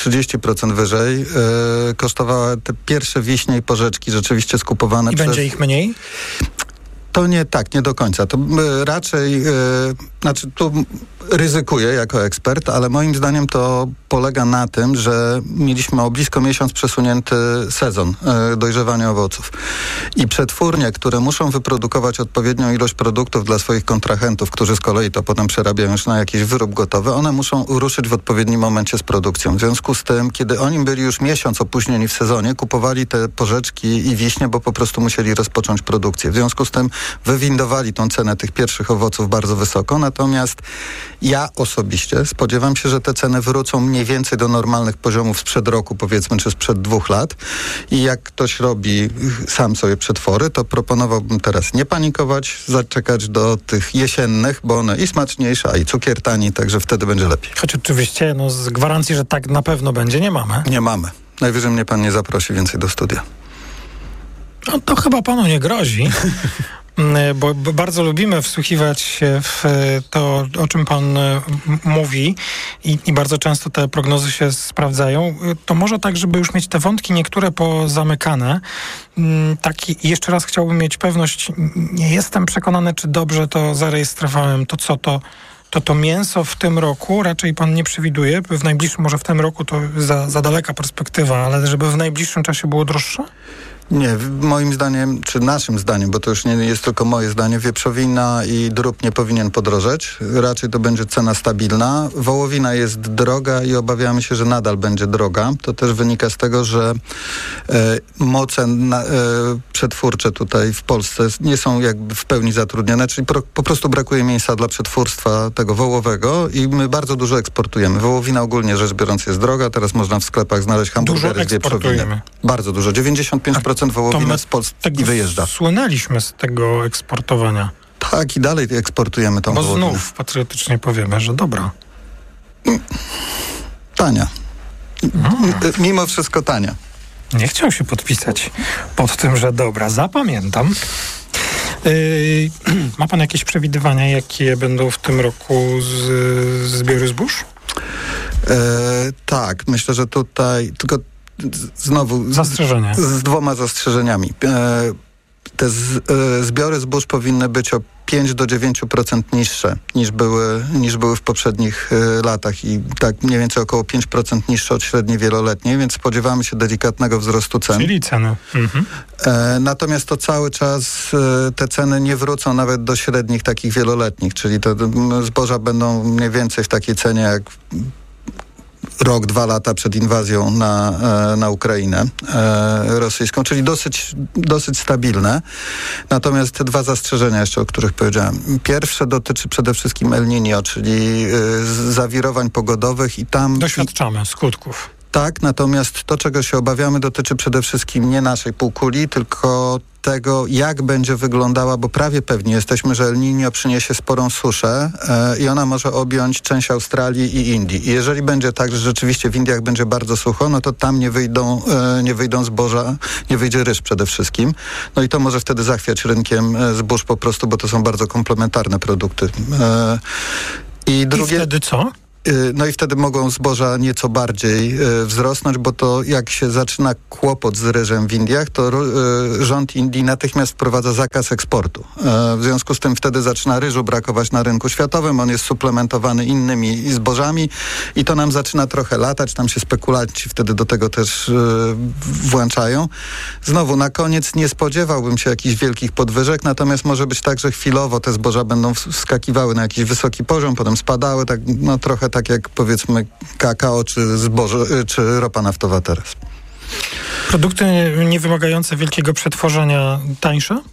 30% wyżej. Kosztowała te pierwsze wiśnie i porzeczki rzeczywiście skupowane I będzie ich mniej? To nie do końca. To raczej, tu ryzykuję jako ekspert, ale moim zdaniem to polega na tym, że mieliśmy o blisko miesiąc przesunięty sezon dojrzewania owoców. I przetwórnie, które muszą wyprodukować odpowiednią ilość produktów dla swoich kontrahentów, którzy z kolei to potem przerabiają już na jakiś wyrób gotowy, one muszą ruszyć w odpowiednim momencie z produkcją. W związku z tym, kiedy oni byli już miesiąc opóźnieni w sezonie, kupowali te porzeczki i wiśnie, bo po prostu musieli rozpocząć produkcję. W związku z tym wywindowali tą cenę tych pierwszych owoców bardzo wysoko, natomiast ja osobiście spodziewam się, że te ceny wrócą mniej więcej do normalnych poziomów sprzed roku, powiedzmy, czy sprzed 2 lat. I jak ktoś robi sam sobie przetwory, to proponowałbym teraz nie panikować, zaczekać do tych jesiennych, bo one i smaczniejsze, a i cukier tani, także wtedy będzie lepiej. Choć oczywiście, z gwarancji, że tak na pewno będzie, nie mamy. Nie mamy. Najwyżej mnie pan nie zaprosi więcej do studia. No to chyba panu nie grozi. Bo bardzo lubimy wsłuchiwać się w to, o czym pan mówi i bardzo często te prognozy się sprawdzają. To może tak, żeby już mieć te wątki niektóre pozamykane. Jeszcze raz chciałbym mieć pewność, nie jestem przekonany, czy dobrze to zarejestrowałem, to mięso w tym roku raczej pan nie przewiduje, w najbliższym, może w tym roku to za daleka perspektywa, ale żeby w najbliższym czasie było droższe? Nie, moim zdaniem, czy naszym zdaniem, bo to już nie jest tylko moje zdanie, wieprzowina i drób nie powinien podrożeć. Raczej to będzie cena stabilna. Wołowina jest droga i obawiamy się, że nadal będzie droga. To też wynika z tego, że moce przetwórcze tutaj w Polsce nie są jakby w pełni zatrudnione, czyli po prostu brakuje miejsca dla przetwórstwa tego wołowego i my bardzo dużo eksportujemy. Wołowina ogólnie rzecz biorąc jest droga, teraz można w sklepach znaleźć hamburgery z wieprzowiny. Bardzo dużo, 95% wołowiny z Polski wyjeżdża. Słynęliśmy z tego eksportowania. Tak, i dalej eksportujemy tą wołowinę. Bo znów patriotycznie powiemy, że dobra. Tania. Mimo wszystko tania. Nie chciał się podpisać pod tym, że dobra. Zapamiętam. Ma pan jakieś przewidywania, jakie będą w tym roku zbiory zbóż? Tak, myślę, że tutaj tylko znowu zastrzeżenie. Z 2 zastrzeżeniami. Te zbiory zbóż powinny być o 5 do 9% niższe niż były w poprzednich latach i tak mniej więcej około 5% niższe od średniej wieloletniej, więc spodziewamy się delikatnego wzrostu cen. Czyli ceny. Natomiast to cały czas te ceny nie wrócą nawet do średnich takich wieloletnich, czyli te zboża będą mniej więcej w takiej cenie jak rok, 2 lata przed inwazją na Ukrainę rosyjską, czyli dosyć stabilne. Natomiast te 2 zastrzeżenia jeszcze, o których powiedziałem. Pierwsze dotyczy przede wszystkim El Niño, czyli zawirowań pogodowych i tam... Doświadczamy skutków. Tak, natomiast to, czego się obawiamy, dotyczy przede wszystkim nie naszej półkuli, tylko tego, jak będzie wyglądała, bo prawie pewni jesteśmy, że El Niño przyniesie sporą suszę i ona może objąć część Australii i Indii. I jeżeli będzie tak, że rzeczywiście w Indiach będzie bardzo sucho, no to tam nie wyjdą zboża, nie wyjdzie ryż przede wszystkim. No i to może wtedy zachwiać rynkiem zbóż po prostu, bo to są bardzo komplementarne produkty. I wtedy co? No i wtedy mogą zboża nieco bardziej wzrosnąć, bo to jak się zaczyna kłopot z ryżem w Indiach, to rząd Indii natychmiast wprowadza zakaz eksportu. W związku z tym wtedy zaczyna ryżu brakować na rynku światowym, on jest suplementowany innymi zbożami i to nam zaczyna trochę latać, tam się spekulaci wtedy do tego też włączają. Znowu, na koniec nie spodziewałbym się jakichś wielkich podwyżek, natomiast może być tak, że chwilowo te zboża będą wskakiwały na jakiś wysoki poziom, potem spadały, tak no trochę tak jak powiedzmy kakao czy zboże, czy ropa naftowa teraz. Produkty nie wymagające wielkiego przetworzenia tańsze?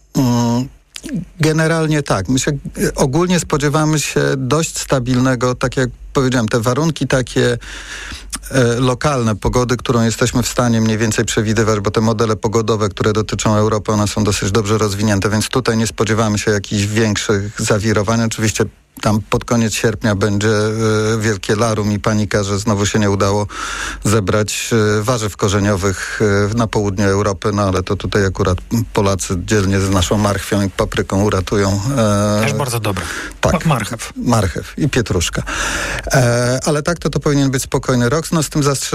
Generalnie tak. Ogólnie spodziewamy się dość stabilnego, tak jak powiedziałem, te warunki takie lokalne pogody, którą jesteśmy w stanie mniej więcej przewidywać, bo te modele pogodowe, które dotyczą Europy, one są dosyć dobrze rozwinięte, więc tutaj nie spodziewamy się jakichś większych zawirowań. Oczywiście tam pod koniec sierpnia będzie wielkie larum i panika, że znowu się nie udało zebrać warzyw korzeniowych na południu Europy, no ale to tutaj akurat Polacy dzielnie z naszą marchwią i papryką uratują. Też bardzo dobre. Tak. Marchew. Marchew i pietruszka. Ale tak to powinien być spokojny rok, no z tym